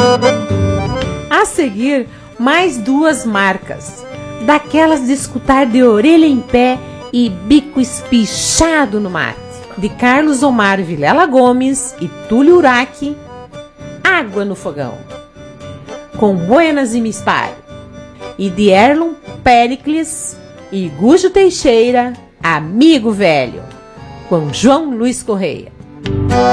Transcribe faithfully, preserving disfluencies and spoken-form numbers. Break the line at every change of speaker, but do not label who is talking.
A seguir, mais duas marcas, daquelas de escutar de orelha em pé e bico espichado no mate, de Carlos Omar Vilela Gomes e Túlio Urach, Água no Fogão, com Buenas e Mispar, e de Erlon Pericles e Gujo Teixeira, Amigo Velho, com João Luiz Correia.